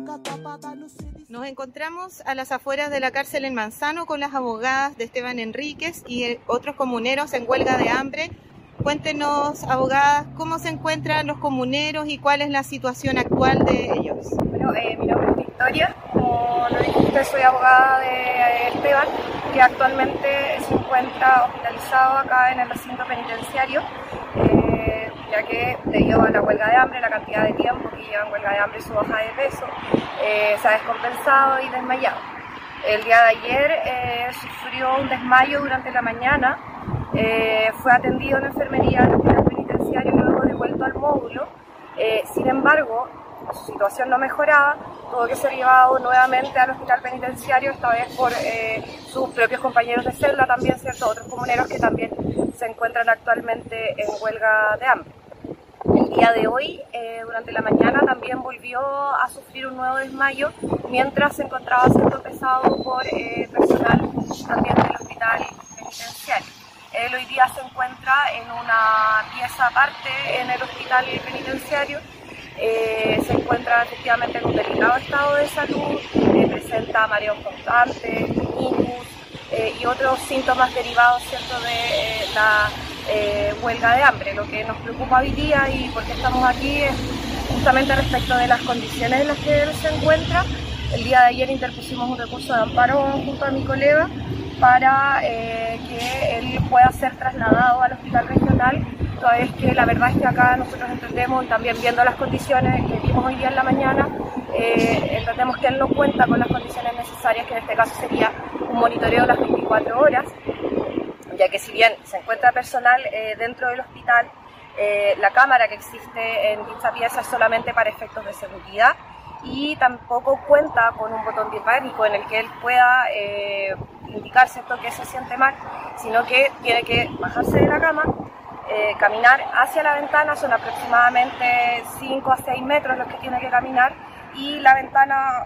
Nos encontramos a las afueras de la cárcel en Manzano con las abogadas de Esteban Enríquez y otros comuneros en huelga de hambre. Cuéntenos, abogadas, cómo se encuentran los comuneros y cuál es la situación actual de ellos. Bueno, mi nombre es Victoria, como lo dijiste, soy abogada de Esteban, que actualmente se encuentra hospitalizado acá en el recinto penitenciario, ya que debido a la huelga de hambre, la cantidad de tiempo que lleva en huelga de hambre y su baja de peso, se ha descompensado y desmayado. El día de ayer sufrió un desmayo durante la mañana, fue atendido en la enfermería del hospital penitenciario y luego devuelto al módulo. Sin embargo, su situación no mejoraba, tuvo que ser llevado nuevamente al hospital penitenciario, esta vez por sus propios compañeros de celda, también ciertos otros comuneros que también se encuentran actualmente en huelga de hambre. El día de hoy, durante la mañana, también volvió a sufrir un nuevo desmayo mientras se encontraba siendo pesado por personal también del hospital penitenciario. Él hoy día se encuentra en una pieza aparte en el hospital penitenciario. Se encuentra efectivamente en un delicado estado de salud, presenta mareos constantes, ictus y otros síntomas derivados, ¿cierto?, de la huelga de hambre. Lo que nos preocupa hoy día y por qué estamos aquí es justamente respecto de las condiciones en las que él se encuentra. El día de ayer interpusimos un recurso de amparo junto a mi colega para que él pueda ser trasladado al hospital regional, toda vez que la verdad es que acá nosotros entendemos, y también viendo las condiciones que vimos hoy día en la mañana, entendemos que él no cuenta con las condiciones necesarias, que en este caso sería un monitoreo las 24 horas, ya que si bien se encuentra personal dentro del hospital, la cámara que existe en dicha pieza es solamente para efectos de seguridad y tampoco cuenta con un botón biopánico en el que él pueda indicar, ¿cierto?, que se siente mal, sino que tiene que bajarse de la cama, caminar hacia la ventana, son aproximadamente 5 a 6 metros los que tiene que caminar, y la ventana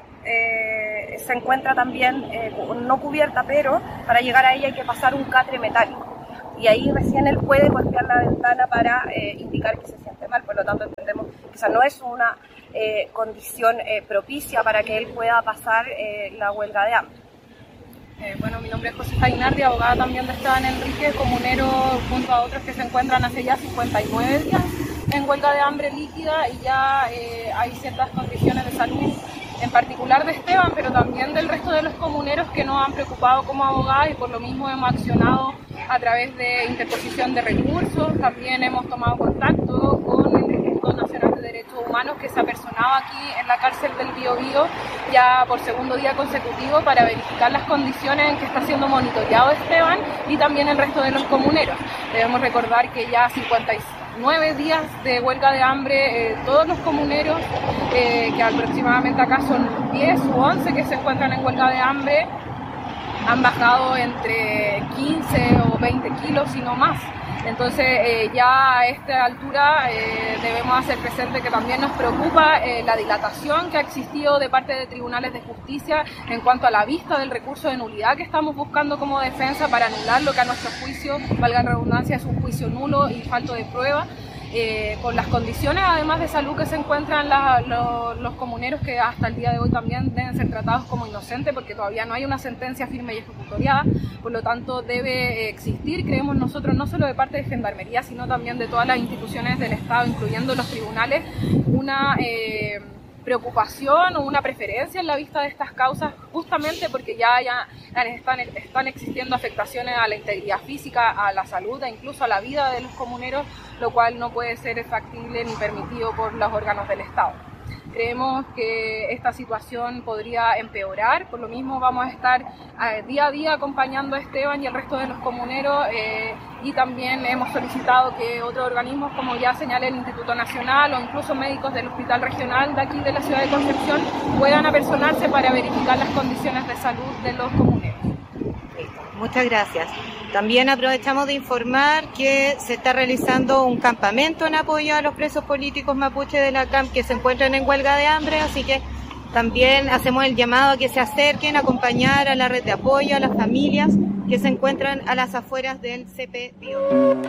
se encuentra también no cubierta, pero para llegar a ella hay que pasar un catre metálico, y ahí recién él puede golpear la ventana para indicar que se siente mal. Por lo tanto entendemos que esa no es una condición propicia para que él pueda pasar la huelga de hambre. Bueno, mi nombre es Josefa Inardi, abogada también de Esteban Enríquez, comunero junto a otros que se encuentran hace ya 59 días en huelga de hambre líquida, y ya hay ciertas condiciones de salud, en particular de Esteban, pero también del resto de los comuneros que nos han preocupado como abogadas, y por lo mismo hemos accionado a través de interposición de recursos. También hemos tomado contacto con el Instituto Nacional de Derechos Humanos, que se ha personado aquí en la cárcel del Biobío ya por segundo día consecutivo para verificar las condiciones en que está siendo monitoreado Esteban y también el resto de los comuneros. Debemos recordar que ya 59 días de huelga de hambre, todos los comuneros, que aproximadamente acá son 10 u 11 que se encuentran en huelga de hambre, han bajado entre 15 o 20 kilos y no más. Entonces ya a esta altura debemos hacer presente que también nos preocupa la dilatación que ha existido de parte de tribunales de justicia en cuanto a la vista del recurso de nulidad que estamos buscando como defensa para anular lo que a nuestro juicio, valga la redundancia, es un juicio nulo y falto de prueba. Con las condiciones además de salud que se encuentran los comuneros, que hasta el día de hoy también deben ser tratados como inocentes porque todavía no hay una sentencia firme y ejecutoriada. Por lo tanto debe existir, creemos nosotros, no solo de parte de Gendarmería, sino también de todas las instituciones del Estado, incluyendo los tribunales, una preocupación o una preferencia en la vista de estas causas, justamente porque ya están existiendo afectaciones a la integridad física, a la salud e incluso a la vida de los comuneros, lo cual no puede ser factible ni permitido por los órganos del Estado. Creemos que esta situación podría empeorar, por lo mismo vamos a estar día a día acompañando a Esteban y al resto de los comuneros, y también hemos solicitado que otros organismos, como ya señala el Instituto Nacional o incluso médicos del Hospital Regional de aquí de la ciudad de Concepción, puedan apersonarse para verificar las condiciones de salud de los comuneros. Muchas gracias. También aprovechamos de informar que se está realizando un campamento en apoyo a los presos políticos mapuche de la CAM que se encuentran en huelga de hambre, así que también hacemos el llamado a que se acerquen a acompañar a la red de apoyo a las familias que se encuentran a las afueras del CP Bio.